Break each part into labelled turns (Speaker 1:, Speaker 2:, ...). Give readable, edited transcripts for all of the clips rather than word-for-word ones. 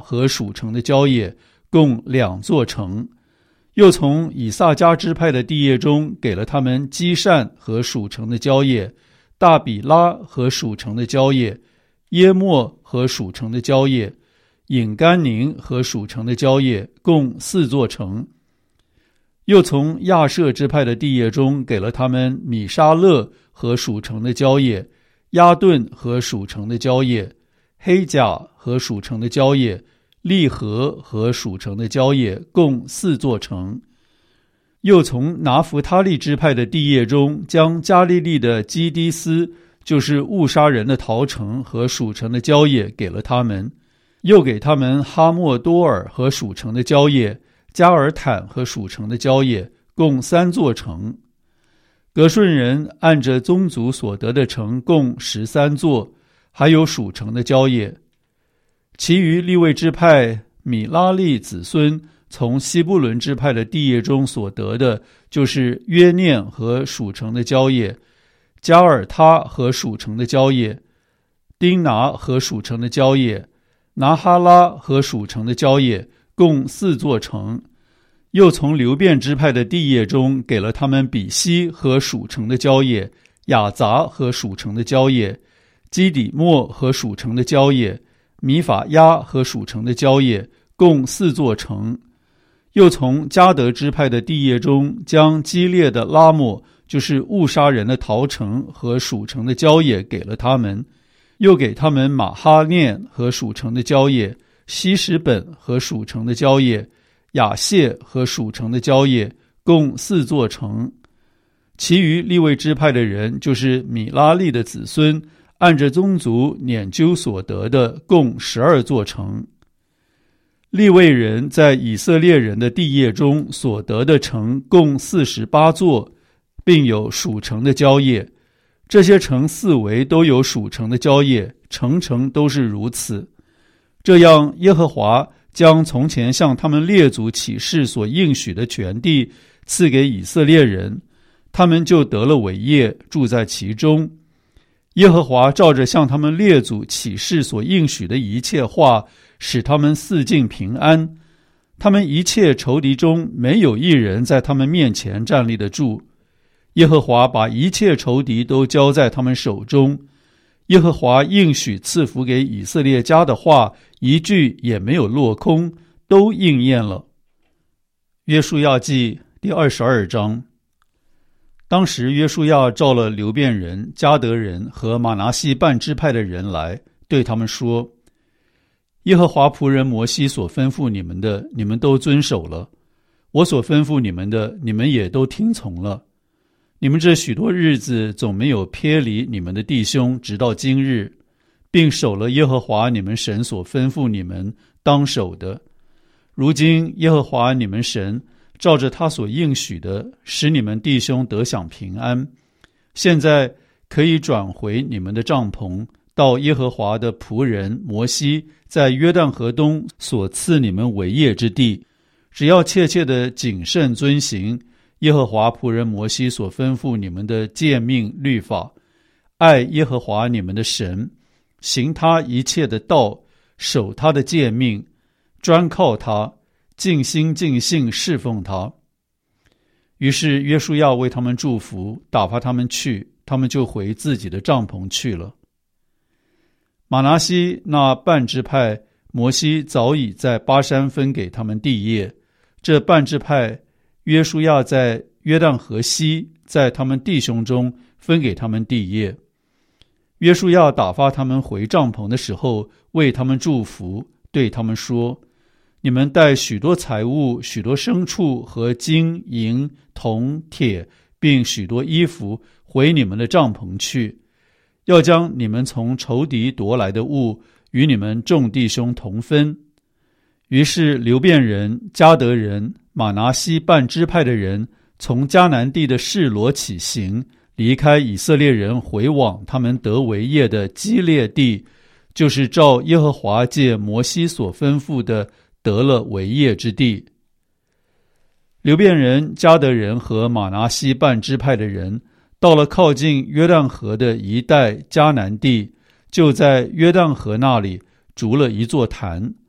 Speaker 1: 和属城的郊野，共2座城。又从以萨迦支派的地业中给了他们基善和属城的郊野，大比拉和属城的郊野，耶莫和属城的郊野，隐甘宁和属城的郊野，共4座城。又从亚设支派的地业中给了他们米沙勒和属城的郊野，亚顿和属城的郊野，黑甲和属城的郊野，利和和属城的郊野，共4座城。又从拿弗他利支派的地业中将加利利的基迪斯，就是误杀人的陶城和属城的郊野给了他们，又给他们哈莫多尔和属城的郊野，加尔坦和属城的郊野，共3座城。革顺人按着宗族所得的城共13座，还有属城的郊野。其余利未支派米拉利子孙从西布伦支派的地业中所得的，就是约念和属城的郊野，加尔他和属城的郊野，丁拿和属城的郊野，拿哈拉和属城的郊野，共4座城。又从流便支派的地业中给了他们比西和属城的郊野，雅杂和属城的郊野，基底莫和属城的郊野，米法亚和属城的郊野，共4座城。又从迦得支派的地业中将基列的拉莫，就是误杀人的陶城和属城的郊野给了他们，又给他们马哈念和属城的郊野，希什本和属城的郊野，雅谢和属城的郊野，共4座城。其余利未支派的人，就是米拉利的子孙，按着宗族拈阄所得的，共12座城。利未人在以色列人的地业中所得的城共48座，并有属城的郊野。这些城四围都有属城的郊野，城城都是如此。这样，耶和华将从前向他们列祖起誓所应许的全地赐给以色列人，他们就得了为业，住在其中。耶和华照着向他们列祖起誓所应许的一切话，使他们四境平安。他们一切仇敌中没有一人在他们面前站立得住。耶和华把一切仇敌都交在他们手中。耶和华应许赐福给以色列家的话，一句也没有落空，都应验了。约书亚记第22章。当时约书亚召了流便人、迦得人和玛拿西半支派的人来，对他们说：耶和华仆人摩西所吩咐你们的，你们都遵守了；我所吩咐你们的，你们也都听从了。你们这许多日子总没有偏离你们的弟兄，直到今日，并守了耶和华你们神所吩咐你们当守的。如今耶和华你们神照着他所应许的，使你们弟兄得享平安。现在可以转回你们的帐篷，到耶和华的仆人摩西在约旦河东所赐你们为业之地，只要切切的谨慎遵行耶和华仆人摩西所吩咐你们的诫命律法，爱耶和华你们的神，行他一切的道，守他的诫命，专靠他，尽心尽性侍奉他。于是约书亚为他们祝福，打发他们去，他们就回自己的帐篷去了。玛拿西那半支派，摩西早已在巴山分给他们地业，这半支派约书亚在约旦河西，在他们弟兄中分给他们地业。约书亚打发他们回帐篷的时候，为他们祝福，对他们说：你们带许多财物、许多牲畜和金银铜铁，并许多衣服回你们的帐篷去，要将你们从仇敌夺来的物与你们众弟兄同分。于是流便人、迦得人、玛拿西半支派的人从迦南地的示罗起行，离开以色列人，回往他们得为业的基列地，就是照耶和华借摩西所吩咐的得了为业之地。流便人、迦得人和玛拿西半支派的人到了靠近约旦河的一带迦南地，就在约旦河那里筑了一座坛，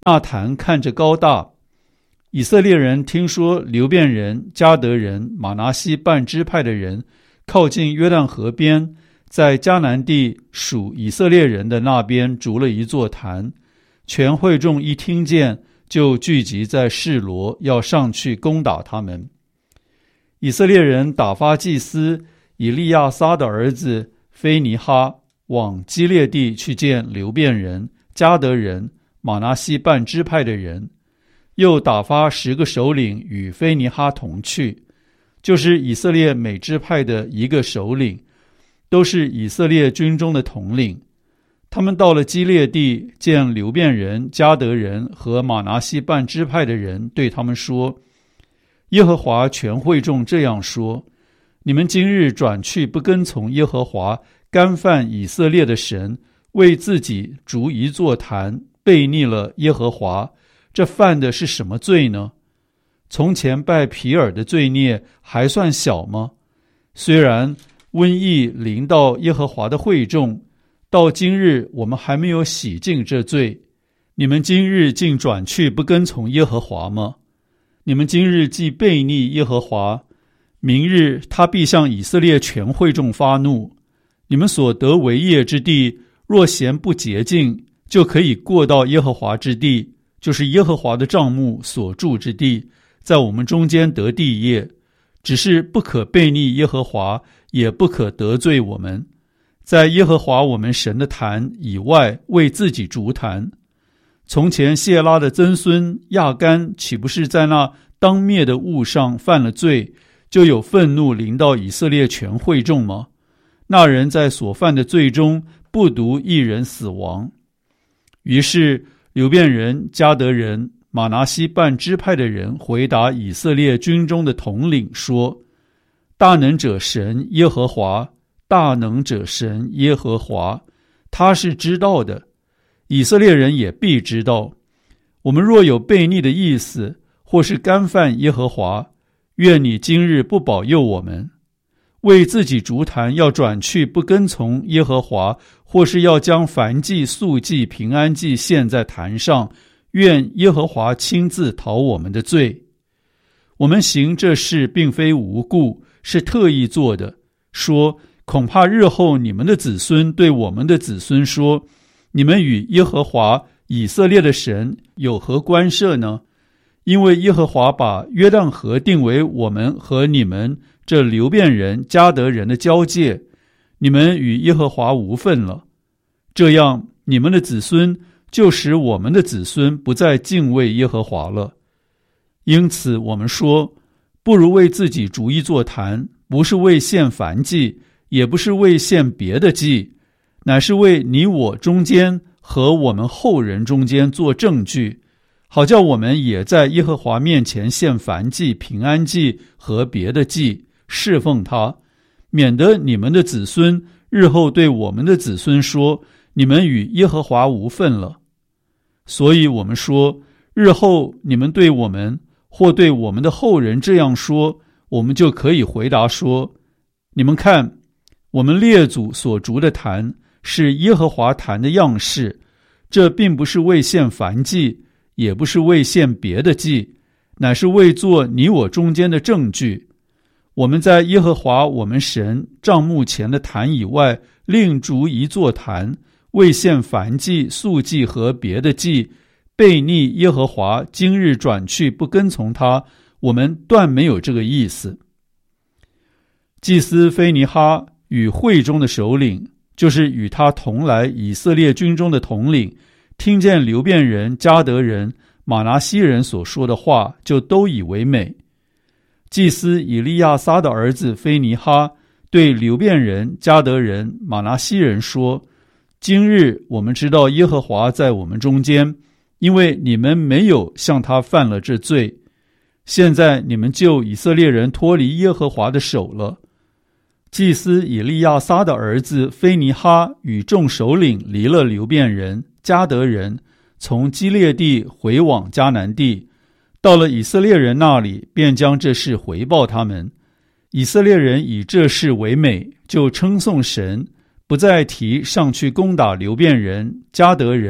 Speaker 1: 那坛看着高大。以色列人听说流便人、迦得人、玛拿西半支派的人靠近约旦河边，在迦南地属以色列人的那边筑了一座坛，全会众一听见，就聚集在示罗，要上去攻打他们。以色列人打发祭司以利亚撒的儿子菲尼哈往基列地去见流便人、迦得人、玛拿西半支派的人，又打发10个首领与菲尼哈同去，就是以色列每支派的一个首领，都是以色列军中的统领。他们到了基列地，见流便人、迦得人和玛拿西半支派的人，对他们说：耶和华全会众这样说，你们今日转去不跟从耶和华，干犯以色列的神，为自己筑一座坛，悖逆了耶和华，这犯的是什么罪呢？从前拜毗尔的罪孽还算小吗？虽然瘟疫临到耶和华的会众，到今日我们还没有洗净这罪，你们今日竟转去不跟从耶和华吗？你们今日既悖逆耶和华，明日他必向以色列全会众发怒。你们所得为业之地，若嫌不洁净，就可以过到耶和华之地，就是耶和华的帐幕所住之地，在我们中间得地业，只是不可悖逆耶和华，也不可得罪我们，在耶和华我们神的坛以外为自己筑坛。从前谢拉的曾孙亚干岂不是在那当灭的物上犯了罪，就有愤怒临到以色列全会众吗？那人在所犯的罪中不独一人死亡。于是流便人、迦得人、玛拿西半支派的人回答以色列军中的统领说：大能者神耶和华，大能者神耶和华，他是知道的，以色列人也必知道。我们若有悖逆的意思，或是干犯耶和华，愿你今日不保佑我们。为自己筑坛要转去不跟从耶和华，或是要将燔祭、素祭、平安祭献在坛上，愿耶和华亲自讨我们的罪。我们行这事并非无故，是特意做的，说恐怕日后你们的子孙对我们的子孙说，你们与耶和华以色列的神有何关涉呢？因为耶和华把约旦河定为我们和你们这流便人、迦得人的交界，你们与耶和华无分了。这样你们的子孙就使我们的子孙不再敬畏耶和华了。因此我们说，不如为自己筑一座坛，不是为献燔祭，也不是为献别的祭，乃是为你我中间和我们后人中间做证据，好叫我们也在耶和华面前献燔祭、平安祭和别的祭，侍奉他，免得你们的子孙日后对我们的子孙说，你们与耶和华无分了。所以我们说，日后你们对我们或对我们的后人这样说，我们就可以回答说，你们看，我们列祖所筑的坛是耶和华坛的样式，这并不是为献燔祭，也不是为献别的祭，乃是为做你我中间的证据。我们在耶和华我们神帐幕前的坛以外另筑一座坛，为献燔祭、素祭和别的祭，悖逆耶和华，今日转去不跟从他，我们断没有这个意思。祭司菲尼哈与会中的首领，就是与他同来以色列军中的统领，听见流便人、迦得人、玛拿西人所说的话，就都以为美。祭司以利亚撒的儿子菲尼哈对流便人、迦得人、玛拿西人说：今日我们知道耶和华在我们中间，因为你们没有向他犯了这罪。现在你们救以色列人脱离耶和华的手了。祭司以利亚撒的儿子菲尼哈与众首领离了流便人、迦得人，从基列地回往迦南地，到了以色列人那里，便将这事回报他们。以色列人以这事为美，就称颂神，不再提上去攻打流便人、迦得人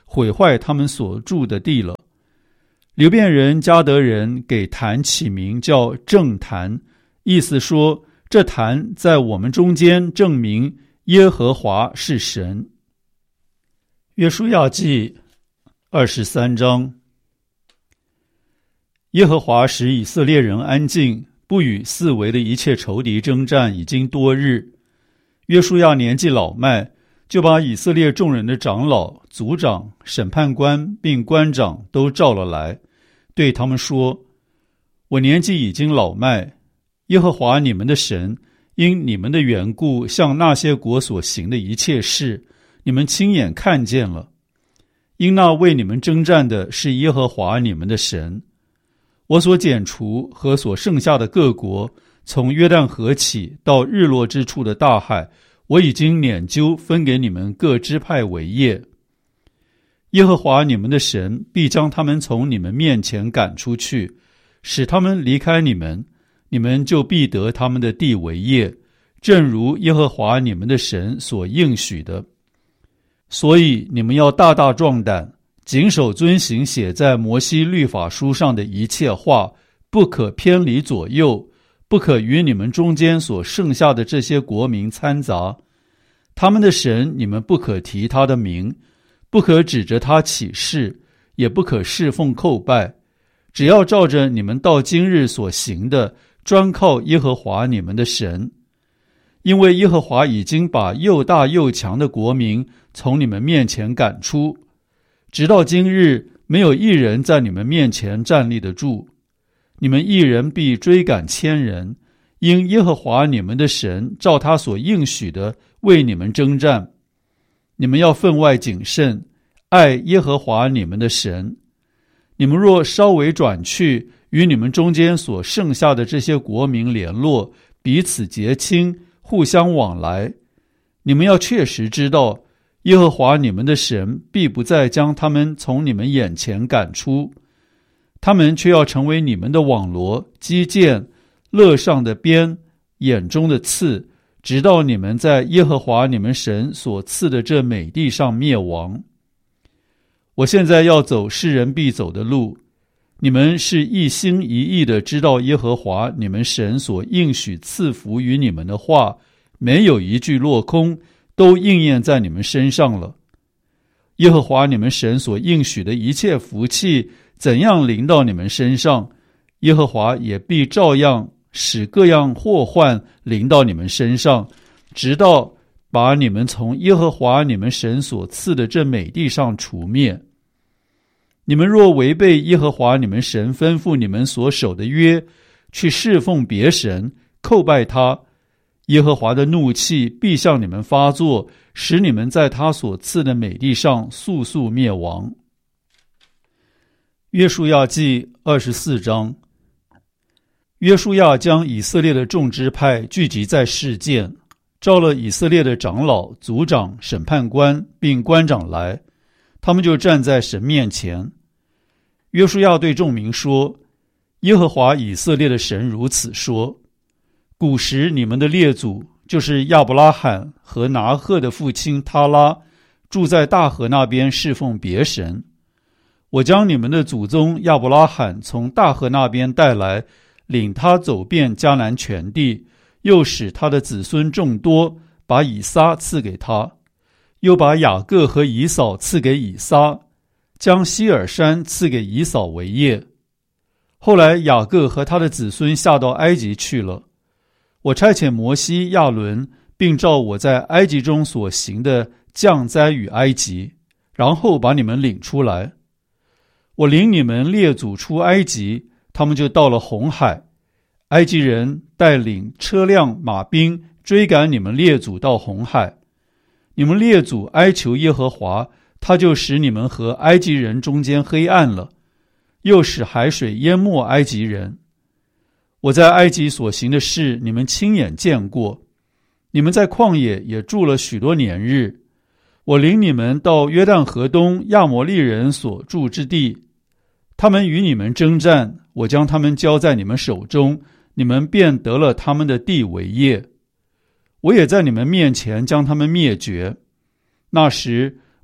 Speaker 1: 毁坏他们所住的地了。流便人迦得人给坛起名叫正坛，意思说这坛在我们中间证明耶和华是神。约书亚记23章。耶和华使以色列人安静，不与四围的一切仇敌征战，已经多日。约书亚年纪老迈，就把以色列众人的长老、族长、审判官并官长都召了来，对他们说：我年纪已经老迈，耶和华你们的神因你们的缘故向那些国所行的一切事，你们亲眼看见了。因那为你们征战的是耶和华你们的神。我所剪除和所剩下的各国，从约旦河起到日落之处的大海，我已经拈阄分给你们各支派为业。耶和华你们的神必将他们从你们面前赶出去，使他们离开你们，你们就必得他们的地为业，正如耶和华你们的神所应许的。所以你们要大大壮胆，谨守遵行写在摩西律法书上的一切话，不可偏离左右，不可与你们中间所剩下的这些国民掺杂。他们的神你们不可提他的名，不可指着他起誓，也不可侍奉叩拜，只要照着你们到今日所行的，专靠耶和华你们的神。因为耶和华已经把又大又强的国民从你们面前赶出，直到今日没有一人在你们面前站立得住。你们一人必追赶1000人，因耶和华你们的神照他所应许的为你们征战。你们要分外谨慎，爱耶和华你们的神。你们若稍微转去，与你们中间所剩下的这些国民联络，彼此结亲，互相往来，你们要确实知道，耶和华你们的神必不再将他们从你们眼前赶出，他们却要成为你们的网罗、基箭、肋上的鞭、眼中的刺，直到你们在耶和华你们神所赐的这美地上灭亡。我现在要走世人必走的路，你们是一心一意的知道耶和华你们神所应许赐福于你们的话，没有一句落空，都应验在你们身上了。耶和华你们神所应许的一切福气怎样临到你们身上，耶和华也必照样使各样祸患临到你们身上，直到把你们从耶和华你们神所赐的这美地上除灭。你们若违背耶和华你们神吩咐你们所守的约，去侍奉别神，叩拜他，耶和华的怒气必向你们发作，使你们在他所赐的美地上速速灭亡。约书亚记24章。约书亚将以色列的众支派聚集在示剑，召了以色列的长老、族长、审判官并官长来，他们就站在神面前。约书亚对众民说：耶和华以色列的神如此说，古时你们的列祖，就是亚伯拉罕和拿鹤的父亲他拉，住在大河那边侍奉别神。我将你们的祖宗亚伯拉罕从大河那边带来，领他走遍迦南全地，又使他的子孙众多，把以撒赐给他，又把雅各和以扫赐给以撒，将希尔山赐给以扫为业。后来雅各和他的子孙下到埃及去了。我差遣摩西、亚伦，并照我在埃及中所行的降灾与埃及，然后把你们领出来。我领你们列祖出埃及，他们就到了红海。埃及人带领车辆马兵追赶你们列祖到红海。你们列祖哀求耶和华，他就使你们和埃及人中间黑暗了，又使海水淹没埃及人。我在埃及所行的事，你们亲眼见过。你们在旷野也住了许多年日。我领你们到约旦河东亚摩利人所住之地，他们与你们征战，我将他们交在你们手中，你们便得了他们的地为业。我也在你们面前将他们灭绝。那时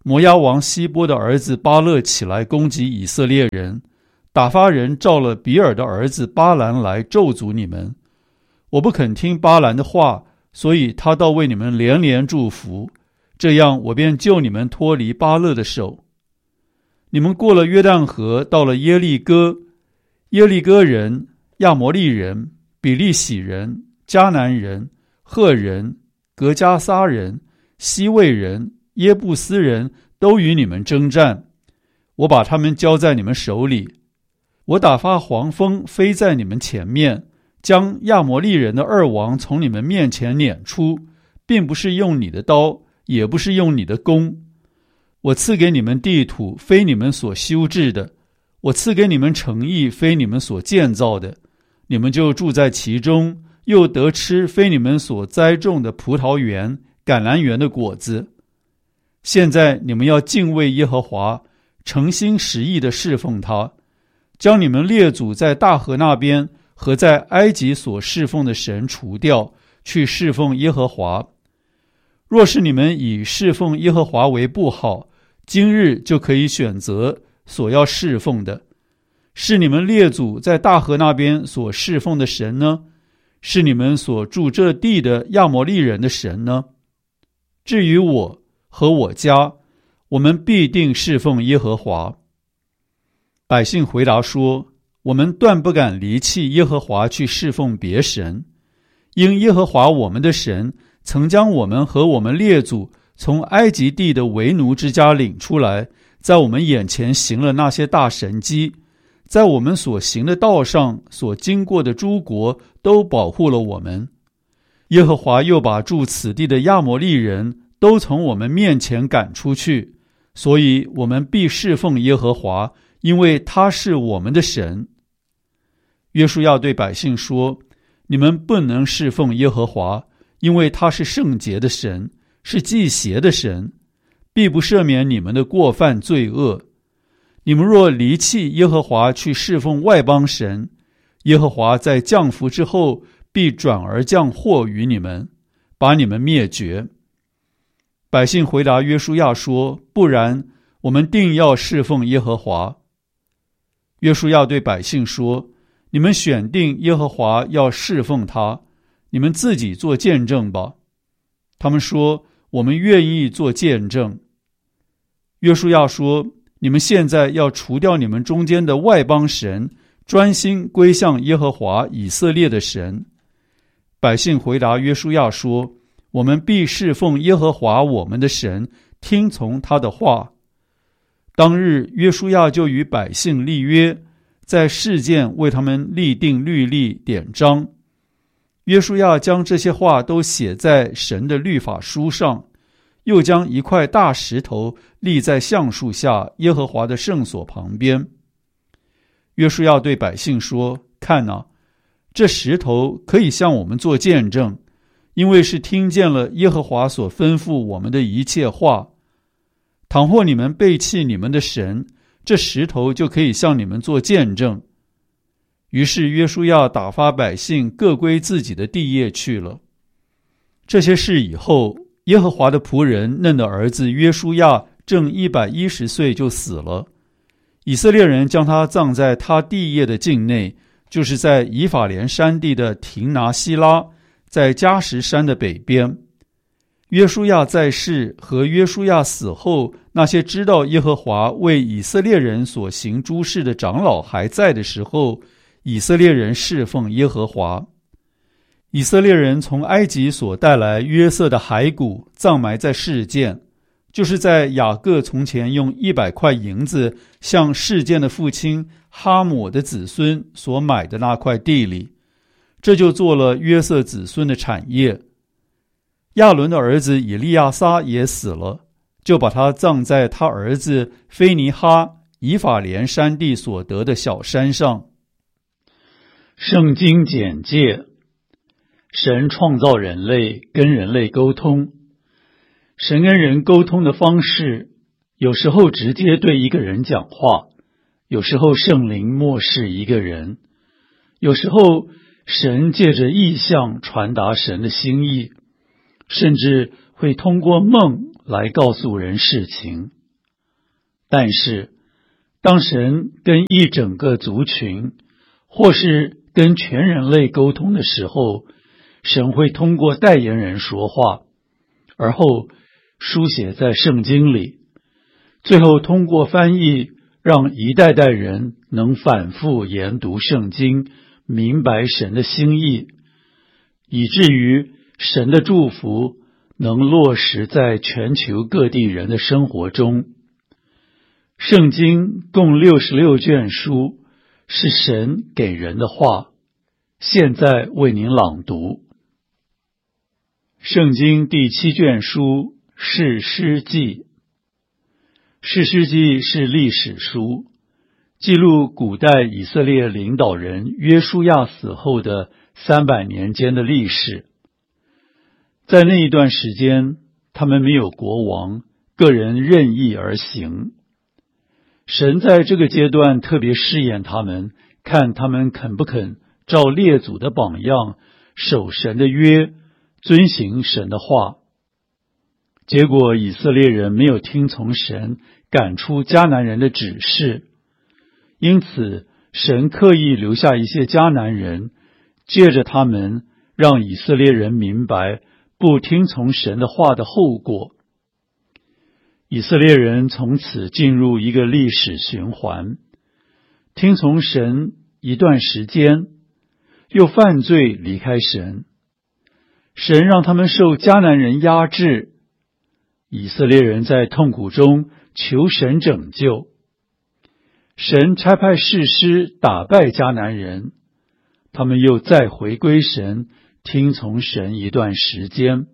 Speaker 1: 摩押王希波的儿子巴勒起来攻击以色列人，打发人召了比尔的儿子巴兰来咒诅你们。我不肯听巴兰的话，所以他倒为你们连连祝福，这样我便救你们脱离巴勒的手。你们过了约旦河，到了耶利哥，耶利哥人、亚摩利人、比利洗人、迦南人、赫人、格加撒人、西魏人、耶布斯人都与你们征战，我把他们交在你们手里。我打发黄蜂飞在你们前面，将亚摩利人的二王从你们面前撵出，并不是用你的刀，也不是用你的弓。我赐给你们地土，非你们所修治的；我赐给你们城邑，非你们所建造的。你们就住在其中，又得吃非你们所栽种的葡萄园、橄榄园的果子。现在你们要敬畏耶和华，诚心实意地侍奉他，将你们列祖在大河那边和在埃及所侍奉的神除掉，去侍奉耶和华。若是你们以侍奉耶和华为不好，今日就可以选择所要侍奉的。是你们列祖在大河那边所侍奉的神呢？是你们所住这地的亚摩利人的神呢？至于我和我家，我们必定侍奉耶和华。百姓回答说：我们断不敢离弃耶和华去侍奉别神，因耶和华我们的神曾将我们和我们列祖从埃及地的为奴之家领出来，在我们眼前行了那些大神迹，在我们所行的道上所经过的诸国都保护了我们。耶和华又把住此地的亚摩利人都从我们面前赶出去，所以我们必侍奉耶和华，因为他是我们的神。约书亚对百姓说：你们不能侍奉耶和华，因为他是圣洁的神，是忌邪的神，必不赦免你们的过犯罪恶。你们若离弃耶和华去侍奉外邦神，耶和华在降福之后必转而降祸于你们，把你们灭绝。百姓回答约书亚说：不然，我们定要侍奉耶和华。约书亚对百姓说：你们选定耶和华要侍奉他，你们自己做见证吧。他们说：我们愿意做见证。约书亚说：你们现在要除掉你们中间的外邦神，专心归向耶和华以色列的神。百姓回答约书亚说：我们必侍奉耶和华我们的神，听从他的话。当日约书亚就与百姓立约，在示剑为他们立定律例典章。约书亚将这些话都写在神的律法书上，又将一块大石头立在橡树下耶和华的圣所旁边。约书亚对百姓说：看哪，这石头可以向我们做见证，因为是听见了耶和华所吩咐我们的一切话。倘或你们背弃你们的神，这石头就可以向你们做见证。于是约书亚打发百姓各归自己的地业去了。这些事以后，耶和华的仆人嫩的儿子约书亚正110岁就死了。以色列人将他葬在他地业的境内，就是在以法莲山地的亭拿西拉，在加什山的北边。约书亚在世和约书亚死后，那些知道耶和华为以色列人所行诸事的长老还在的时候，以色列人侍奉耶和华。以色列人从埃及所带来约瑟的骸骨，葬埋在示剑，就是在雅各从前用100块银子向示剑的父亲哈抹的子孙所买的那块地里，这就做了约瑟子孙的产业。亚伦的儿子以利亚撒也死了，就把他葬在他儿子菲尼哈以法莲山地所得的小山上。圣经简介：神创造人类，跟人类沟通。神跟人沟通的方式，有时候直接对一个人讲话，有时候圣灵默示一个人，有时候神借着异象传达神的心意，甚至会通过梦来告诉人事情。 但是当神跟一整个族群或是跟全人类沟通的时候，神会通过代言人说话，而后书写在圣经里，最后通过翻译让一代代人能反复研读圣经，明白神的心意，以至于神的祝福能落实在全球各地人的生活中。圣经共66卷书，是神给人的话，现在为您朗读。圣经第7卷书士师记。士师记是历史书，记录古代以色列领导人约书亚死后的300年间的历史。在那一段时间，他们没有国王，个人任意而行。神在这个阶段特别试验他们，看他们肯不肯照列祖的榜样，守神的约，遵行神的话。结果以色列人没有听从神赶出迦南人的指示，因此神刻意留下一些迦南人，借着他们让以色列人明白不听从神的话的后果。以色列人从此进入一个历史循环，听从神一段时间，又犯罪离开神。神让他们受迦南人压制，以色列人在痛苦中求神拯救。神差派士师打败迦南人，他们又再回归神，听从神一段时间。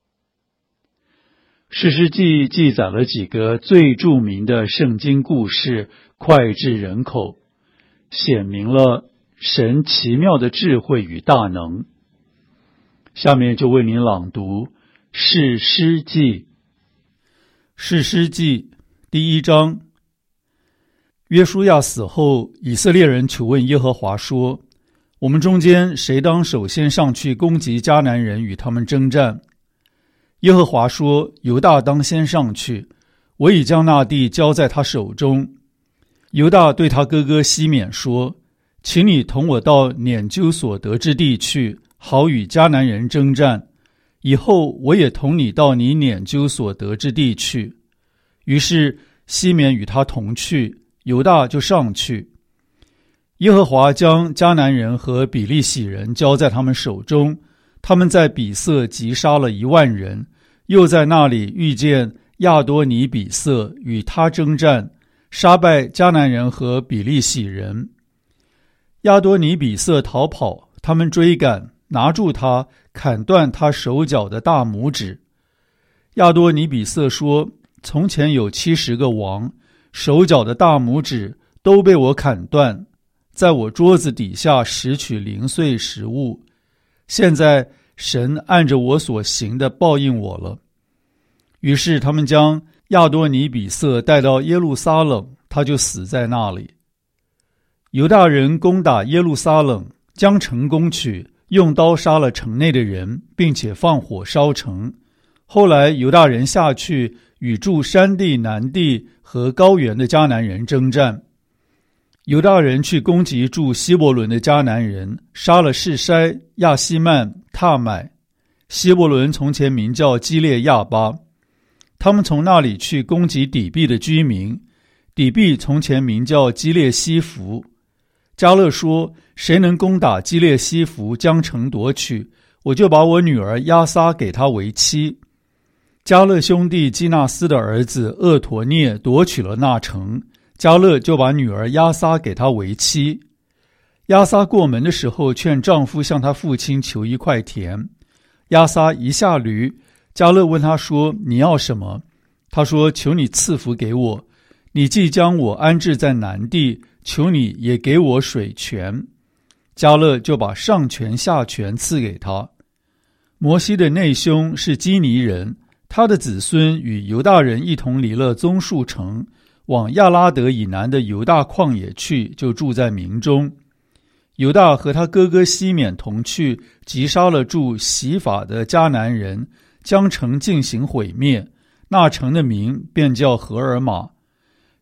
Speaker 1: 士师记记载了几个最著名的圣经故事，脍炙人口，显明了神奇妙的智慧与大能。下面就为您朗读士师记。士师记第1章。约书亚死后，以色列人求问耶和华说：我们中间谁当首先上去攻击迦南人，与他们征战？耶和华说：犹大当先上去，我已将那地交在他手中。犹大对他哥哥西缅说：请你同我到撵究所得之地去，好与迦南人征战，以后我也同你到你撵究所得之地去。于是西缅与他同去，犹大就上去。耶和华将迦南人和比利洗人交在他们手中，他们在比色击杀了10000人，又在那里遇见亚多尼比色，与他征战，杀败迦南人和比利洗人。亚多尼比色逃跑，他们追赶，拿住他，砍断他手脚的大拇指。亚多尼比色说：从前有70个王，手脚的大拇指都被我砍断，在我桌子底下拾取零碎食物。现在神按着我所行的报应我了。于是他们将亚多尼比色带到耶路撒冷，他就死在那里。犹大人攻打耶路撒冷，将城攻取，用刀杀了城内的人，并且放火烧城。后来犹大人下去与住山地、南地和高原的迦南人征战。犹大人去攻击住希伯伦的迦南人，杀了示筛、亚希曼、塔买。希伯伦从前名叫基列亚巴。他们从那里去攻击底壁的居民，底壁从前名叫基列西弗。迦勒说：谁能攻打基列西弗，将城夺取，我就把我女儿押撒给他为妻。迦勒兄弟基纳斯的儿子厄陀涅夺取了那城，迦勒就把女儿押撒给他为妻。押撒过门的时候，劝丈夫向他父亲求一块田。押撒一下驴，迦勒问他说：你要什么？他说：求你赐福给我，你既将我安置在南地，求你也给我水泉。迦勒就把上泉下泉赐给他。摩西的内兄是基尼人，他的子孙与犹大人一同离了棕树城，往亚拉德以南的犹大旷野去，就住在民中。犹大和他哥哥西缅同去，击杀了住洗法的迦南人，将城进行毁灭，那城的名便叫何尔玛。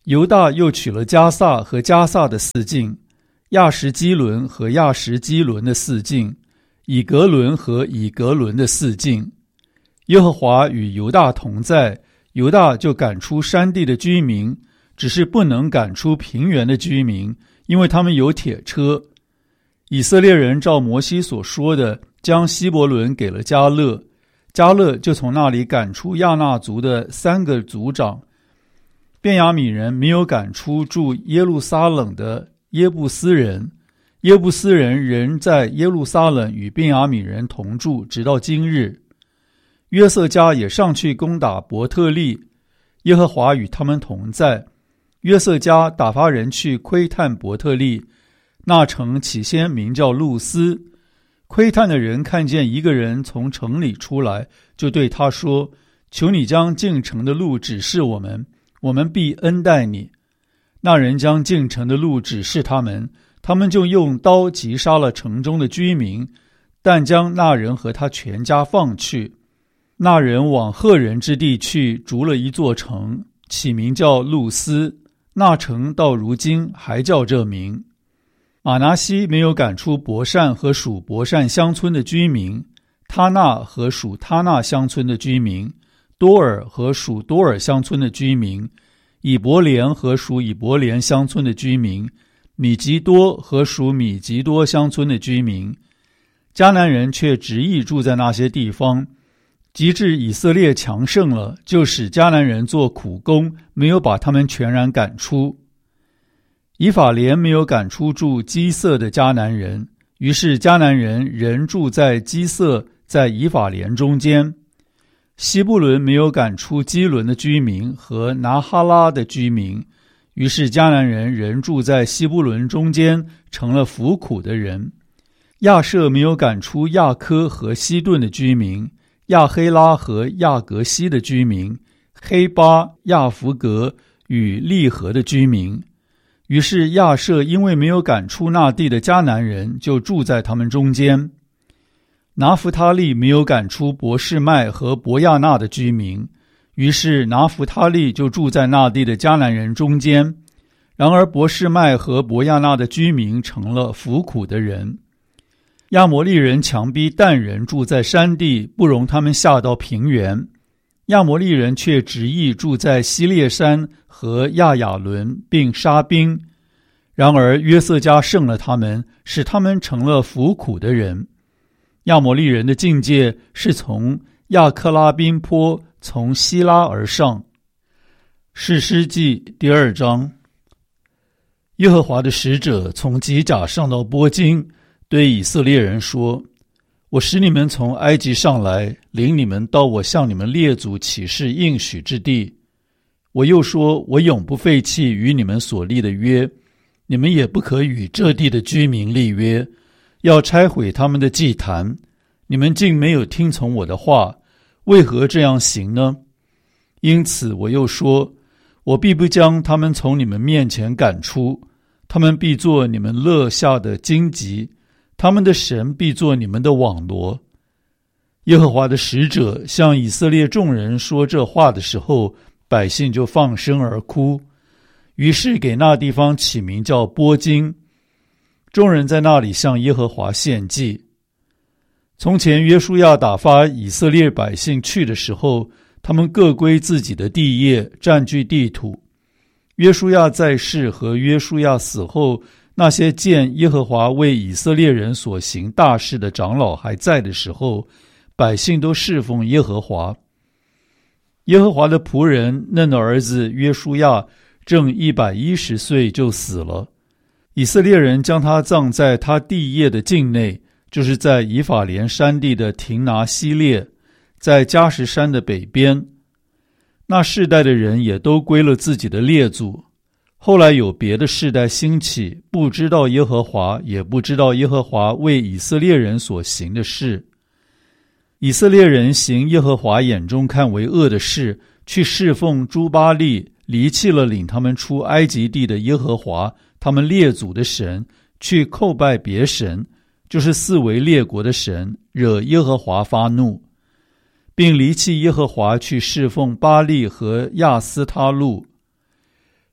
Speaker 1: 犹大又取了迦萨和迦萨的4境，亚什基伦和亚什基伦的4境，以革伦和以革伦的4境。耶和华与犹大同在，犹大就赶出山地的居民，只是不能赶出平原的居民，因为他们有铁车。以色列人照摩西所说的，将希伯伦给了迦勒，迦勒就从那里赶出亚衲族的3个族长。便雅悯人没有赶出住耶路撒冷的耶布斯人，耶布斯人仍在耶路撒冷与便雅悯人同住，直到今日。约瑟家也上去攻打伯特利，耶和华与他们同在。约瑟家打发人去窥探伯特利，那城起先名叫路斯。窥探的人看见一个人从城里出来，就对他说：求你将进城的路指示我们，我们必恩待你。那人将进城的路指示他们，他们就用刀击杀了城中的居民，但将那人和他全家放去。那人往赫人之地去，筑了一座城，起名叫路斯。那城到如今还叫这名。玛拿西没有赶出伯善和属伯善乡村的居民，他纳和属他纳乡村的居民，多尔和属多尔乡村的居民，以伯莲和属以伯莲乡村的居民，米吉多和属米吉多乡村的居民。迦南人却执意住在那些地方，及至以色列强盛了，就使迦南人做苦工，没有把他们全然赶出。以法莲没有赶出住基色的迦南人，于是迦南人仍住在基色，在以法莲中间。西布伦没有赶出基伦的居民和拿哈拉的居民，于是迦南人仍住在西布伦中间，成了服苦的人。亚舍没有赶出亚科和西顿的居民，亚黑拉和亚格西的居民，黑巴、亚弗格与利和的居民。于是亚舍因为没有赶出那地的迦南人，就住在他们中间。拿弗他利没有赶出伯示麦和伯亚纳的居民，于是拿弗他利就住在那地的迦南人中间。然而伯示麦和伯亚纳的居民成了服苦的人。亚摩利人强逼但人住在山地，不容他们下到平原。亚摩利人却执意住在西列山和亚雅伦，并杀兵。然而约瑟家胜了他们，使他们成了服苦的人。亚摩利人的境界是从亚克拉宾坡，从希拉而上。士师记第2章。耶和华的使者从吉甲上到波金，对以色列人说：我使你们从埃及上来，领你们到我向你们列祖起誓应许之地。我又说，我永不废弃与你们所立的约，你们也不可与这地的居民立约，要拆毁他们的祭坛。你们竟没有听从我的话，为何这样行呢？因此我又说，我必不将他们从你们面前赶出，他们必做你们勒下的荆棘，他们的神必做你们的网罗。耶和华的使者向以色列众人说这话的时候，百姓就放声而哭，于是给那地方起名叫波金。众人在那里向耶和华献祭。从前约书亚打发以色列百姓去的时候，他们各归自己的地业，占据地土。约书亚在世和约书亚死后，那些见耶和华为以色列人所行大事的长老还在的时候，百姓都侍奉耶和华。耶和华的仆人嫩的儿子约书亚正110岁就死了，以色列人将他葬在他地业的境内，就是在以法莲山地的廷拿西列，在迦实山的北边。那世代的人也都归了自己的列祖。后来有别的世代兴起，不知道耶和华，也不知道耶和华为以色列人所行的事。以色列人行耶和华眼中看为恶的事，去侍奉诸巴力，离弃了领他们出埃及地的耶和华他们列祖的神，去叩拜别神，就是四围列国的神，惹耶和华发怒，并离弃耶和华去侍奉巴力和亚斯他路。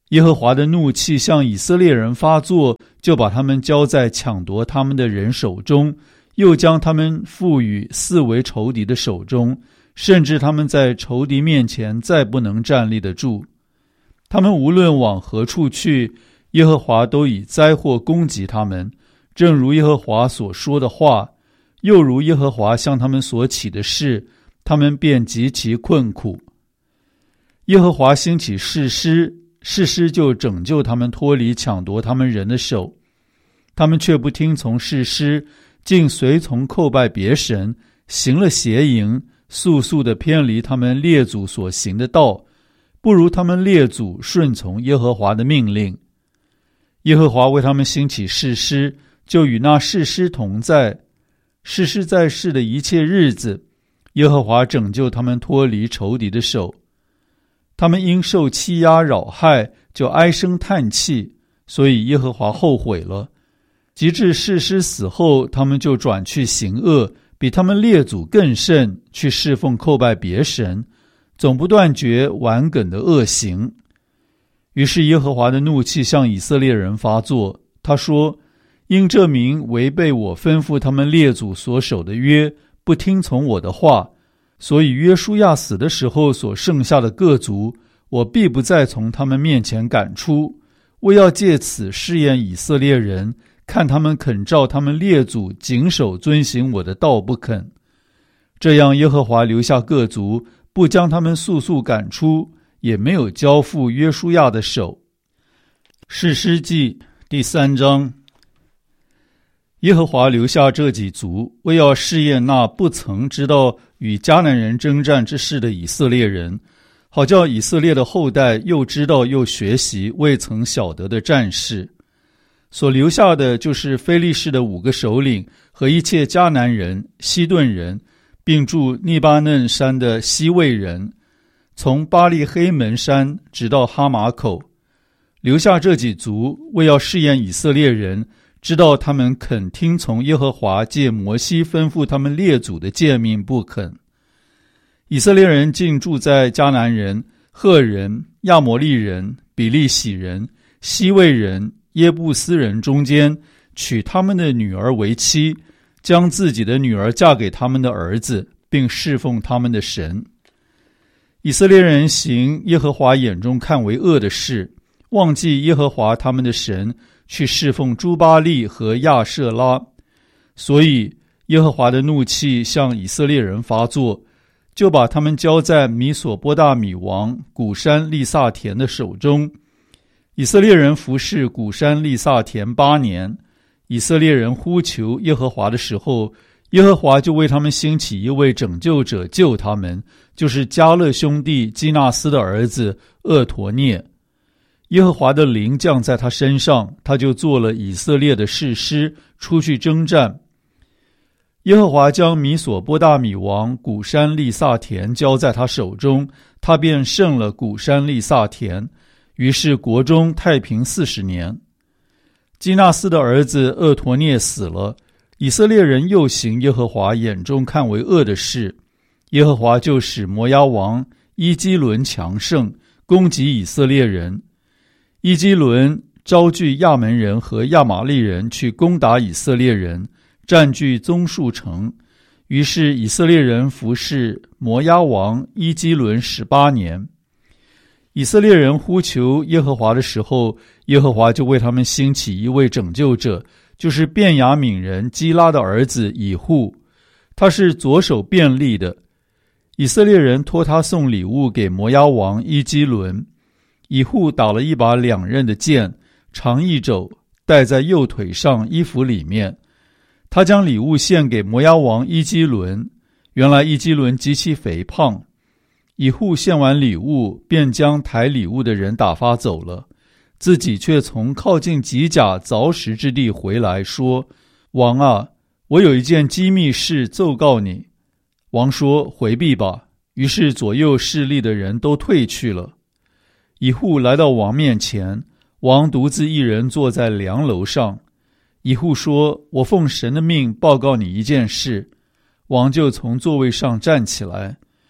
Speaker 1: 耶和华的怒气向以色列人发作，就把他们交在抢夺他们的人手中，又将他们付与四围仇敌的手中，甚至他们在仇敌面前再不能站立得住。他们无论往何处去，耶和华都以灾祸攻击他们，正如耶和华所说的话，又如耶和华向他们所起的事，他们便极其困苦。耶和华兴起士师，士师就拯救他们脱离抢夺他们人的手，他们却不听从士师，竟随从叩拜别神，行了邪淫，速速地偏离他们列祖所行的道，不如他们列祖顺从耶和华的命令。耶和华为他们兴起士师，就与那士师同在。士师在世的一切日子，耶和华拯救他们脱离仇敌的手。他们因受欺压扰害，就唉声叹气，所以耶和华后悔了。及至士师死后，他们就转去行恶，比他们列祖更甚，去侍奉叩拜别神，总不断绝顽梗的恶行。于是耶和华的怒气向以色列人发作，他说：因这民违背我吩咐他们列祖所守的约，不听从我的话，所以约书亚死的时候所剩下的各族，我必不再从他们面前赶出，我要借此试验以色列人，看他们肯照他们列祖谨守遵行我的道不肯。这样耶和华留下各族，不将他们速速赶出，也没有交付约书亚的手。士师记第3章。耶和华留下这几族，为要试验那不曾知道与迦南人征战之事的以色列人，好叫以色列的后代又知道又学习未曾晓得的战事。所留下的就是非利士的5个首领和一切迦南人、西顿人，并住利巴嫩山的西魏人，从巴利黑门山直到哈马口。留下这几族，为要试验以色列人，知道他们肯听从耶和华借摩西吩咐他们列祖的诫命不肯。以色列人竟住在迦南人、赫人、亚摩利人、比利洗人、西魏人、耶布斯人中间，娶他们的女儿为妻，将自己的女儿嫁给他们的儿子，并侍奉他们的神。以色列人行耶和华眼中看为恶的事，忘记耶和华他们的神，去侍奉朱巴利和亚舍拉，所以耶和华的怒气向以色列人发作，就把他们交在米索波大米王古珊利萨田的手中。以色列人服侍古珊利萨田8年。以色列人呼求耶和华的时候，耶和华就为他们兴起一位拯救者救他们，就是迦勒兄弟基纳斯的儿子厄陀涅。耶和华的灵降在他身上，他就做了以色列的士师，出去征战。耶和华将米索波大米王古珊利萨田交在他手中，他便胜了古珊利萨田，于是国中太平40年。基纳斯的儿子厄陀涅死了，以色列人又行耶和华眼中看为恶的事，耶和华就使摩押王伊基伦强盛，攻击以色列人。伊基伦招聚亚门人和亚玛利人去攻打以色列人，占据棕树城。于是以色列人服侍摩押王伊基伦18年。以色列人呼求耶和华的时候，耶和华就为他们兴起一位拯救者，就是便雅悯人基拉的儿子以户，他是左手便利的。以色列人托他送礼物给摩押王伊基伦。以户打了一把2刃的剑，长1肘，戴在右腿上衣服里面。他将礼物献给摩押王伊基伦。原来伊基伦极其肥胖。以户献完礼物，便将抬礼物的人打发走了，自己却从靠近吉甲凿石之地回来，说：王啊，我有一件机密事奏告你。王说：回避吧。于是左右势力的人都退去了。以户来到王面前，王独自一人坐在梁楼上。以户说：我奉神的命报告你一件事。王就从座位上站起来。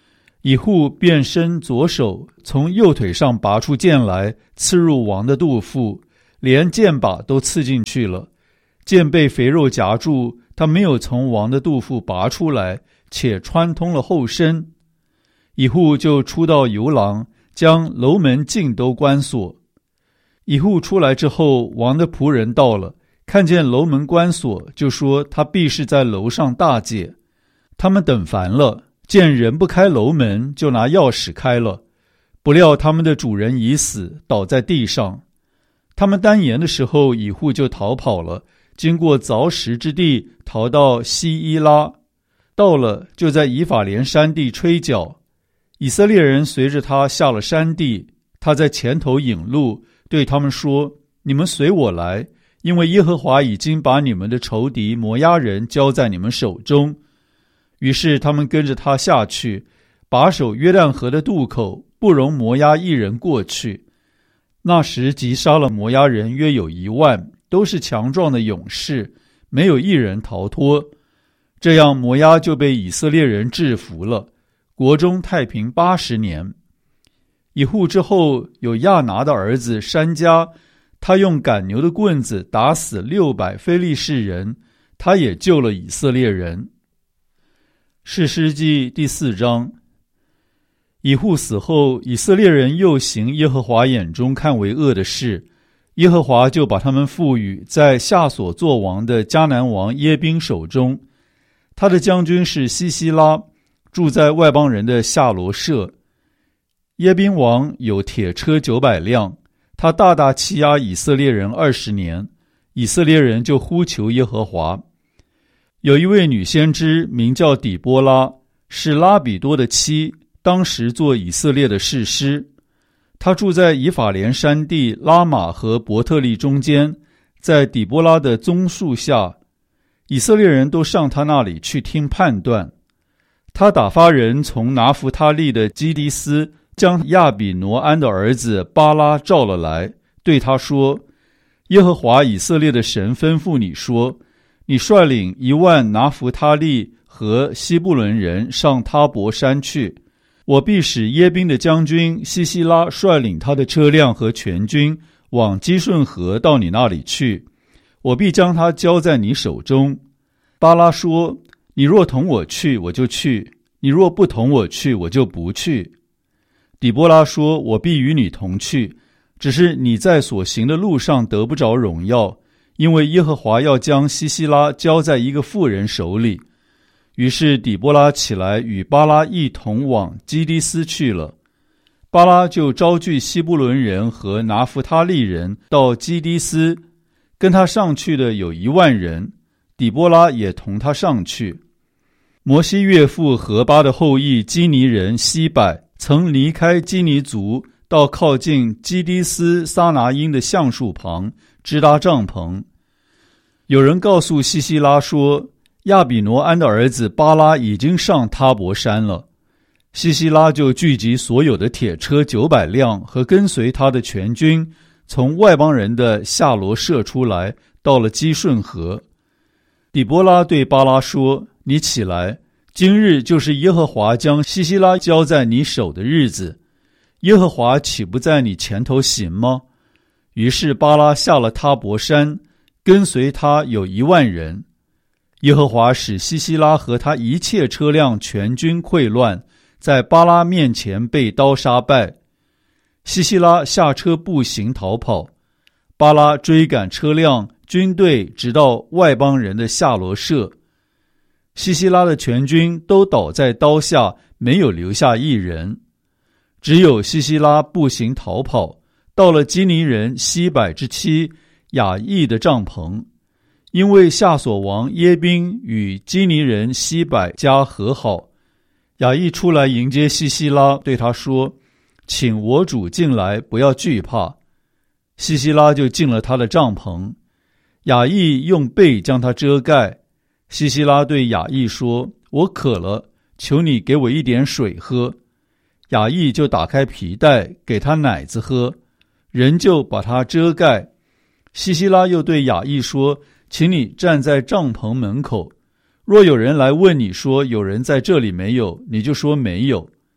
Speaker 1: 以户便伸左手从右腿上拔出剑来，刺入王的肚腹，连剑把都刺进去了。剑被肥肉夹住，他没有从王的肚腹拔出来，且穿通了后身。以户就出到游廊，将楼门尽都关锁。以户出来之后，王的仆人到了，看见楼门关锁，就说他必是在楼上大戒。他们等烦了，见人不开楼门，就拿钥匙开了。不料他们的主人已死，倒在地上。他们单言的时候，以户就逃跑了，经过凿石之地，逃到西伊拉。到了，就在以法莲山地吹角。以色列人随着他下了山地，他在前头引路，对他们说：你们随我来，因为耶和华已经把你们的仇敌摩押人交在你们手中。于是他们跟着他下去，把守约旦河的渡口，不容摩押一人过去。那时击杀了摩押人约有1万，都是强壮的勇士，没有一人逃脱。这样摩押就被以色列人制服了，国中太平80年。以户之后有亚拿的儿子珊迦，他用赶牛的棍子打死600非利士人，他也救了以色列人。士师记第4章。以户死后，以色列人又行耶和华眼中看为恶的事，耶和华就把他们赋予在夏所作王的迦南王耶宾手中。他的将军是西西拉，住在外邦人的夏罗舍。耶宾王有铁车900辆，他大大欺压以色列人20年，以色列人就呼求耶和华。有一位女先知名叫底波拉，是拉比多的妻，当时做以色列的士师。她住在以法莲山地拉玛和伯特利中间，在底波拉的棕树下。以色列人都上她那里去听判断。她打发人从拿弗他利的基迪斯，将亚比挪安的儿子巴拉召了来，对他说：耶和华以色列的神吩咐你说，你率领1万拿弗他利和西布伦人上他伯山去，我必使耶宾的将军西西拉率领他的车辆和全军往基顺河到你那里去，我必将他交在你手中。巴拉说：你若同我去，我就去；你若不同我去，我就不去。底波拉说：我必与你同去，只是你在所行的路上得不着荣耀，因为耶和华要将西西拉交在一个妇人手里。于是底波拉起来与巴拉一同往基迪斯去了。巴拉就招聚西布伦人和拿弗他利人到基迪斯，跟他上去的有1万人，底波拉也同他上去。摩西岳父何巴的后裔基尼人西柏曾离开基尼族，到靠近基迪斯撒拿因的橡树旁支搭帐篷。有人告诉西西拉说，亚比挪安的儿子巴拉已经上他伯山了。西西拉就聚集所有的铁车900辆和跟随他的全军，从外邦人的夏罗舍出来，到了基顺河。底波拉对巴拉说：你起来，今日就是耶和华将西西拉交在你手的日子，耶和华岂不在你前头行吗？于是巴拉下了他伯山，跟随他有1万人。耶和华使西西拉和他一切车辆全军溃乱，在巴拉面前被刀杀败。西西拉下车步行逃跑，巴拉追赶车辆军队，直到外邦人的夏罗舍。西西拉的全军都倒在刀下，没有留下一人。只有西西拉步行逃跑，到了基尼人西柏之妻雅意的帐篷，因为夏所王耶宾与基尼人西柏家和好。雅意出来迎接西西拉，对他说：请我主进来，不要惧怕。西西拉就进了他的帐篷，雅意用被将他遮盖。西西拉对雅意说：我渴了，求你给我一点水喝。雅意就打开皮带，给他奶子喝，人就把他遮盖。西西拉又对雅意说：请你站在帐篷门口，若有人来问你说有人在这里没有，你就说没有。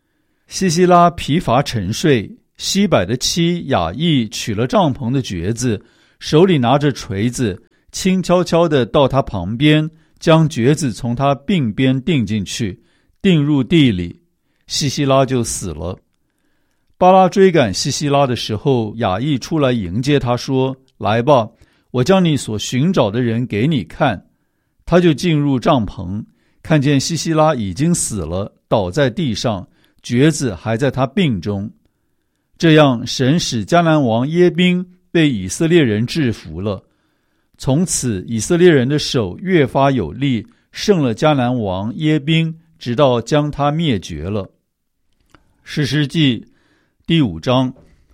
Speaker 1: 西西拉疲乏沉睡，西柏的妻雅意取了帐篷的橛子，手里拿着锤子，轻悄悄地到他旁边，将橛子从他鬓边钉进去，钉入地里，西西拉就死了。巴拉追赶西西拉的时候，雅意出来迎接他，说：来吧，我将你所寻找的人给你看。他就进入帐篷，看见西西拉已经死了，倒在地上，橛子还在他鬓中。这样，神使迦南王耶宾被以色列人制服了。从此，以色列人的手越发有力，胜了迦南王耶宾，直到将他灭绝了。士师记第5章。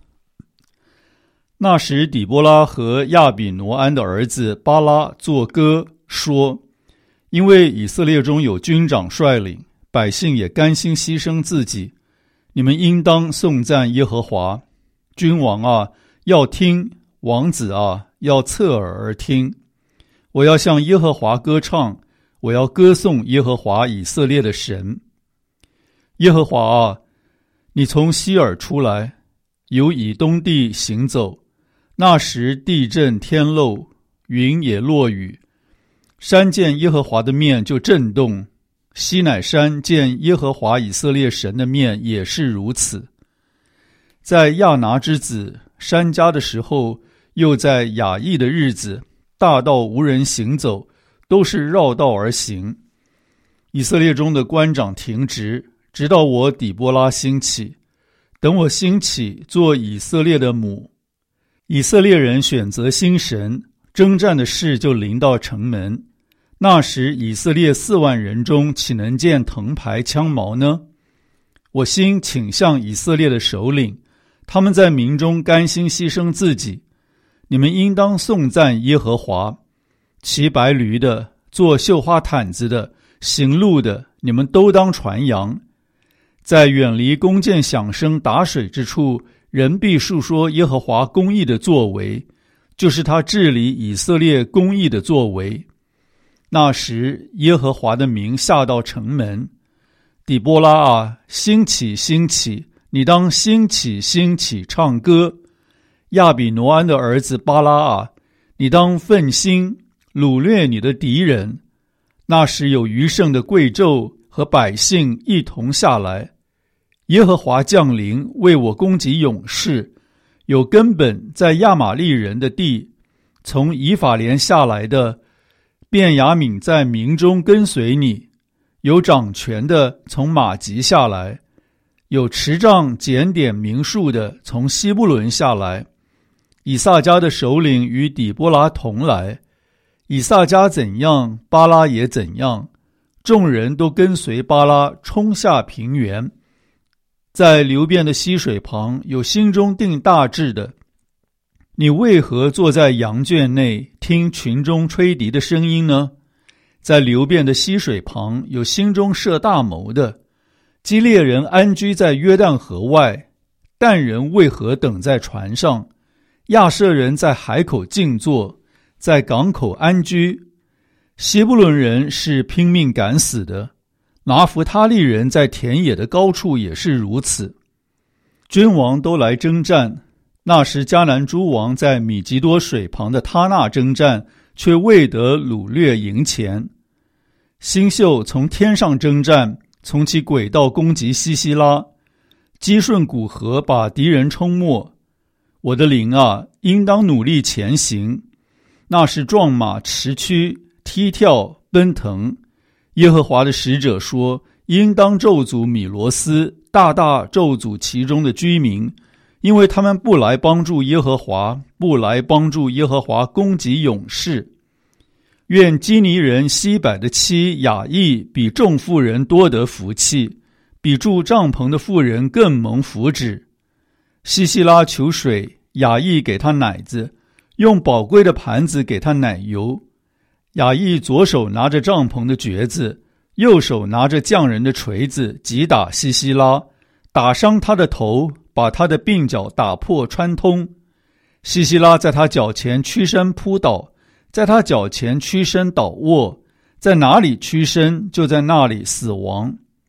Speaker 1: 那时底波拉和亚比挪安的儿子巴拉作歌说：因为以色列中有军长率领，百姓也甘心牺牲自己，你们应当颂赞耶和华。君王啊，要听；王子啊，要侧耳而听。我要向耶和华歌唱，我要歌颂耶和华以色列的神。耶和华啊，你从西珥出来，由以东地行走。那时地震天漏，云也落雨。山见耶和华的面就震动，西乃山见耶和华以色列神的面也是如此。在亚拿之子珊迦的时候，又在雅意的日子，大道无人行走，都是绕道而行。以色列中的官长停职，直到我底波拉兴起。等我兴起，做以色列的母。以色列人选择新神，征战的事就临到城门。那时以色列4万人中，岂能见藤牌枪矛呢？我心倾向以色列的首领，他们在民中甘心牺牲自己。你们应当颂赞耶和华。骑白驴的，做绣花毯子的，行路的，你们都当传扬。在远离弓箭响声打水之处，人必述说耶和华公义的作为，就是他治理以色列公义的作为。那时耶和华的名下到城门。底波拉啊，兴起兴起，你当兴起兴起唱歌。亚比挪安的儿子巴拉啊，你当奋心掳掠你的敌人。那时有余剩的贵胄和百姓一同下来，耶和华降临，为我攻击勇士。有根本在亚玛利人的地，从以法莲下来的便雅悯在民中跟随你。有掌权的从马吉下来，有持杖检点民数的从西布伦下来。以萨迦的首领与底波拉同来，以萨迦怎样，巴拉也怎样。众人都跟随巴拉冲下平原。在流变的溪水旁，有心中定大志的。你为何坐在羊圈内，听群中吹笛的声音呢？在流变的溪水旁，有心中设大谋的。基列人安居在约旦河外，但人为何等在船上？亚设人在海口静坐，在港口安居。希布伦人是拼命赶死的，拿弗他利人在田野的高处也是如此。君王都来征战，那时迦南诸王在米吉多水旁的他那征战，却未得掳掠营前。星宿从天上征战，从其轨道攻击西西拉，基顺古河把敌人冲没。我的灵啊，应当努力前行。那是壮马驰驱，踢跳奔腾。耶和华的使者说，应当咒诅米罗斯，大大咒诅其中的居民，因为他们不来帮助耶和华，不来帮助耶和华攻击勇士。愿基尼人西柏的妻雅意比众妇人多得福气，比住帐篷的妇人更蒙福祉。西西拉求水，雅意给他奶子，用宝贵的盘子给他奶油。雅意左手拿着帐篷的橛子，右手拿着匠人的锤子，击打西西拉，打伤他的头，把他的鬓角打破穿通。西西拉在他脚前屈身扑倒，在他脚前屈身倒卧，在哪里屈身，就在那里死亡。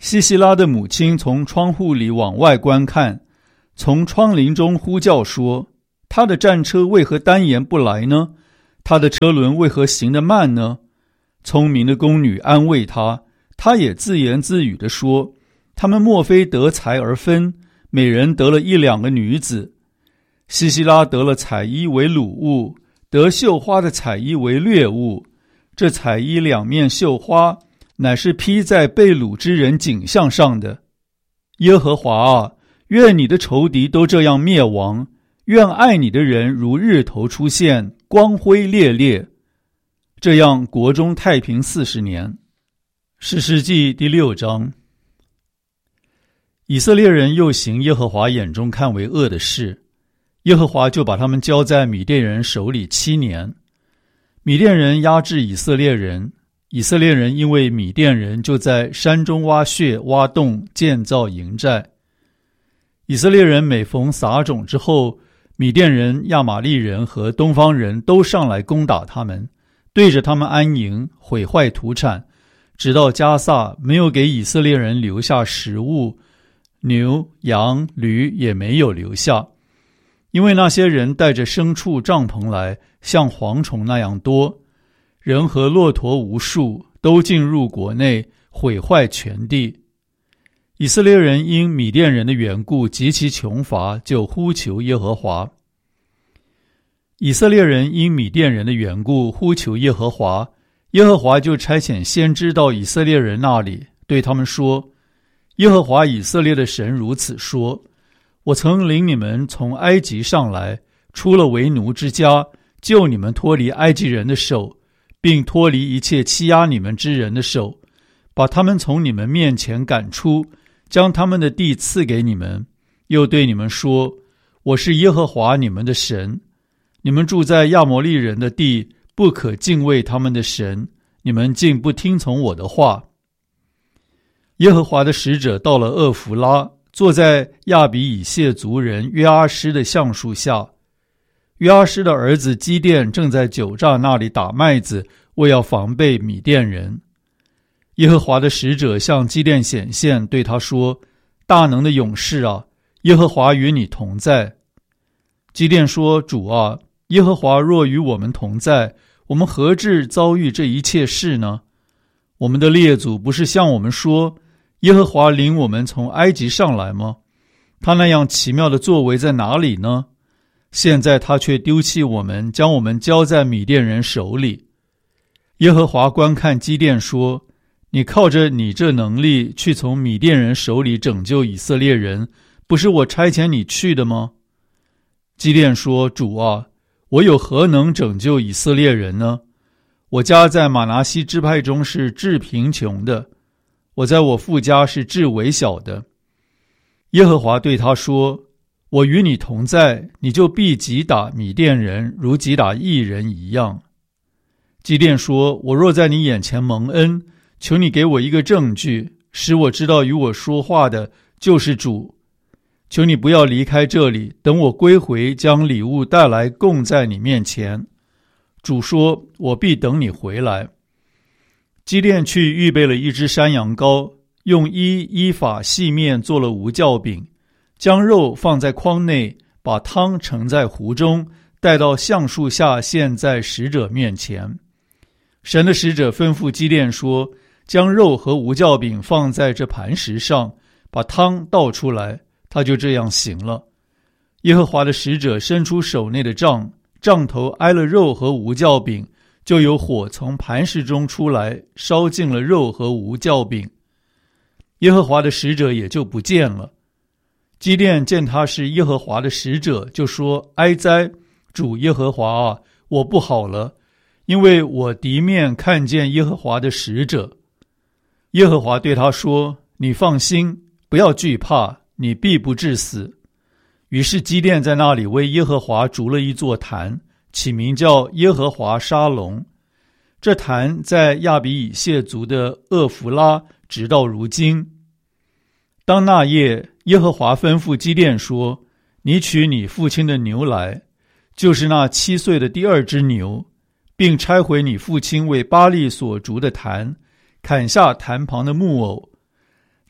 Speaker 1: 西西拉的母亲从窗户里往外观看，从窗棂中呼叫说：他的战车为何单言不来呢？他的车轮为何行得慢呢？聪明的宫女安慰他，他也自言自语地说：他们莫非得财而分，每人得了1-2个女子。西西拉得了彩衣为掳物，得绣花的彩衣为掠物。这彩衣两面绣花，乃是披在被掳之人颈项上的。耶和华啊，愿你的仇敌都这样灭亡，愿爱你的人如日头出现，光辉烈烈。这样国中太平40年。士师记第6章。以色列人又行耶和华眼中看为恶的事，耶和华就把他们交在米甸人手里7年。米甸人压制以色列人，以色列人因为米甸人就在山中挖穴挖洞，建造营寨。以色列人每逢撒种之后，米甸人、亚玛利人和东方人都上来攻打他们，对着他们安营，毁坏土产，直到加萨，没有给以色列人留下食物，牛、羊、驴也没有留下，因为那些人带着牲畜帐篷来，像蝗虫那样多，人和骆驼无数，都进入国内，毁坏全地。以色列人因米甸人的缘故极其穷乏，就呼求耶和华。以色列人因米甸人的缘故呼求耶和华，耶和华就差遣先知到以色列人那里，对他们说：耶和华以色列的神如此说：我曾领你们从埃及上来，出了为奴之家，救你们脱离埃及人的手，并脱离一切欺压你们之人的手，把他们从你们面前赶出，将他们的地赐给你们，又对你们说：我是耶和华你们的神。你们住在亚摩利人的地，不可敬畏他们的神，你们竟不听从我的话。耶和华的使者到了厄弗拉，坐在亚比以谢族人约阿施的橡树下。约阿施的儿子基甸正在酒榨那里打麦子，为要防备米甸人。耶和华的使者向基甸显现，对他说：大能的勇士啊，耶和华与你同在。基甸说：主啊，耶和华若与我们同在，我们何至遭遇这一切事呢？我们的列祖不是向我们说，耶和华领我们从埃及上来吗？他那样奇妙的作为在哪里呢？现在他却丢弃我们，将我们交在米甸人手里。耶和华观看基甸说：你靠着你这能力去从米甸人手里拯救以色列人，不是我差遣你去的吗？基甸说：主啊，我有何能拯救以色列人呢？我家在玛拿西支派中是至贫穷的，我在我父家是至微小的。耶和华对他说：我与你同在，你就必击打米甸人，如击打义人一样。基甸说：我若在你眼前蒙恩，求你给我一个证据，使我知道与我说话的就是主。求你不要离开这里，等我归回，将礼物带来供在你面前。主说：我必等你回来。基甸去预备了一只山羊羔，用依法细面做了无酵饼，将肉放在筐内，把汤盛在壶中，带到橡树下献在使者面前。神的使者吩咐基甸说：将肉和无酵饼放在这磐石上，把汤倒出来。他就这样行了。耶和华的使者伸出手内的杖，杖头挨了肉和无酵饼，就有火从磐石中出来，烧尽了肉和无酵饼。耶和华的使者也就不见了。基甸见他是耶和华的使者，就说：哀哉，主耶和华啊，我不好了，因为我敌面看见耶和华的使者。耶和华对他说：你放心，不要惧怕，你必不致死。于是基甸在那里为耶和华筑了一座坛，起名叫耶和华沙龙。这坛在亚比以谢族的厄弗拉，直到如今。当那夜，耶和华吩咐基甸说：你取你父亲的牛来，就是那7岁的第2只牛，并拆毁你父亲为巴力所筑的坛，砍下坛旁的木偶，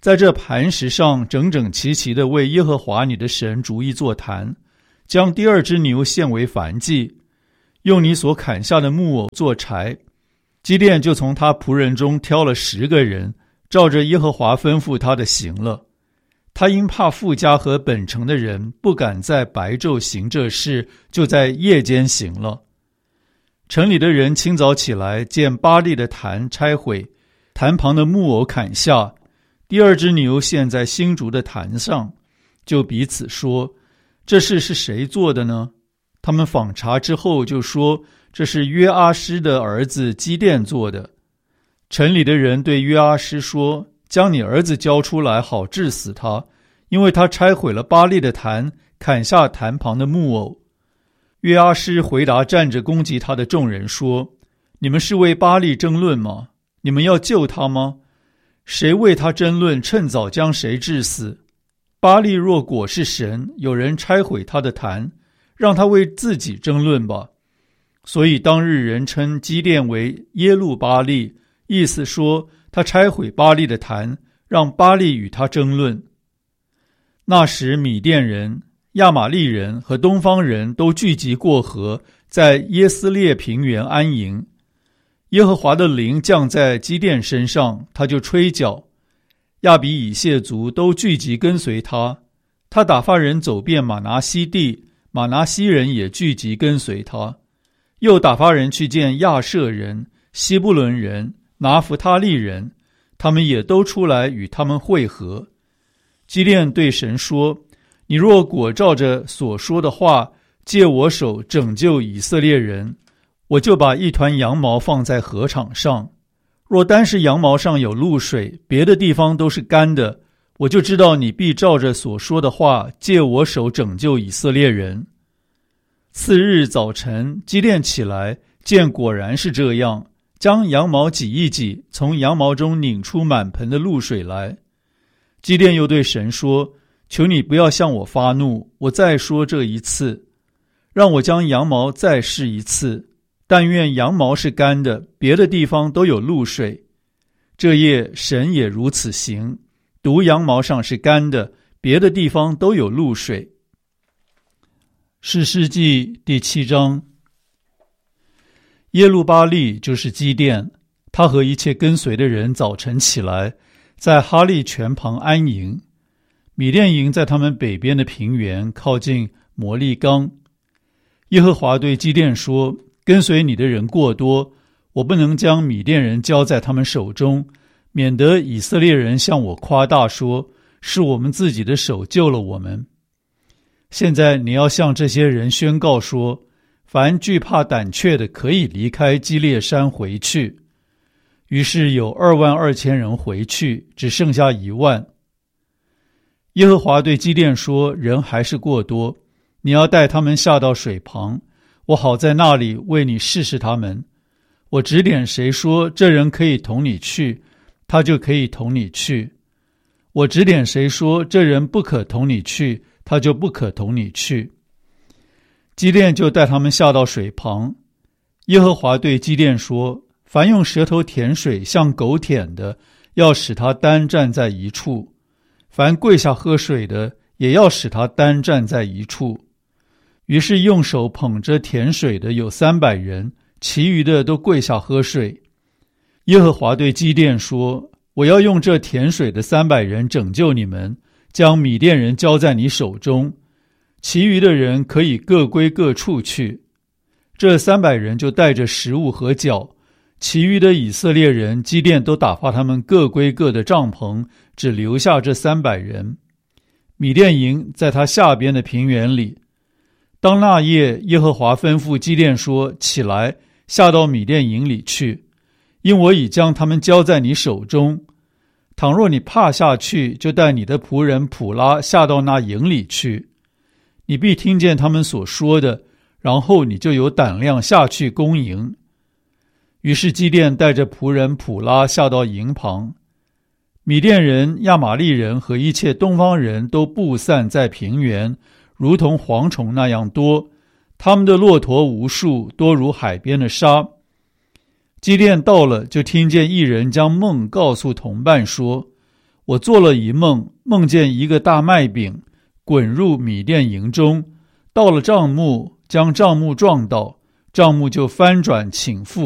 Speaker 1: 在这磐石上整整齐齐地为耶和华你的神逐一座坛，将第二只牛献为燔祭，用你所砍下的木偶做柴。基甸就从他仆人中挑了10个人，照着耶和华吩咐他的行了。他因怕富家和本城的人不敢在白昼行这事，就在夜间行了。城里的人清早起来，见巴力的坛拆毁，坛旁的木偶砍下，第二只牛献在新竹的坛上，就彼此说：这事是谁做的呢？他们访查之后就说：这是约阿施的儿子基甸做的。城里的人对约阿施说：将你儿子交出来，好治死他，因为他拆毁了巴力的坛，砍下坛旁的木偶。约阿施回答站着攻击他的众人说：你们是为巴力争论吗？你们要救他吗？谁为他争论，趁早将谁治死？巴力若果是神，有人拆毁他的坛，让他为自己争论吧。所以当日人称基甸为耶路巴力，意思说他拆毁巴力的坛，让巴力与他争论。那时米甸人、亚玛利人和东方人都聚集过河，在耶斯列平原安营。耶和华的灵降在基甸身上，他就吹角，亚比以谢族都聚集跟随他。他打发人走遍玛拿西地，玛拿西人也聚集跟随他。又打发人去见亚舍人、西布伦人、拿弗他利人，他们也都出来与他们会合。基甸对神说：你若果照着所说的话，借我手拯救以色列人，我就把一团羊毛放在禾场上。若单是羊毛上有露水，别的地方都是干的，我就知道你必照着所说的话，借我手拯救以色列人。次日早晨，基甸起来，见果然是这样，将羊毛挤一挤，从羊毛中拧出满盆的露水来。基甸又对神说：求你不要向我发怒，我再说这一次，让我将羊毛再试一次，但愿羊毛是干的，别的地方都有露水。这夜神也如此行，独羊毛上是干的，别的地方都有露水。士师记第7章。耶路巴力就是基甸，他和一切跟随的人早晨起来，在哈利泉旁安营。米甸营在他们北边的平原，靠近摩利冈。耶和华对基甸说：跟随你的人过多，我不能将米甸人交在他们手中，免得以色列人向我夸大说，是我们自己的手救了我们。现在你要向这些人宣告说，凡惧怕胆怯的可以离开基列山回去。于是有22000人回去，只剩下1万。耶和华对基甸说：人还是过多，你要带他们下到水旁，我好在那里为你试试他们。我指点谁说这人可以同你去，他就可以同你去；我指点谁说这人不可同你去，他就不可同你去。基甸就带他们下到水旁。耶和华对基甸说：凡用舌头舔水像狗舔的，要使他单站在一处；凡跪下喝水的，也要使他单站在一处。于是用手捧着舔水的有300人，其余的都跪下喝水。耶和华对基甸说：我要用这舔水的300人拯救你们，将米甸人交在你手中，其余的人可以各归各处去。这300人就带着食物和角，其余的以色列人基甸都打发他们各归各的帐篷，只留下这300人。米甸营在他下边的平原里。当那夜，耶和华吩咐基甸说：起来，下到米甸营里去，因我已将他们交在你手中。倘若你怕下去，就带你的仆人普拉下到那营里去，你必听见他们所说的，然后你就有胆量下去攻营。于是基甸带着仆人普拉下到营旁。米甸人、亚玛利人和一切东方人都布散在平原，如同蝗虫那样多，他们的骆驼无数，多如海边的沙。基甸到了，就听见一人将梦告诉同伴说： 我做了一梦，梦见一个大麦饼滚入米甸营中，到了帐幕，将帐幕撞倒，帐幕就翻转倾覆。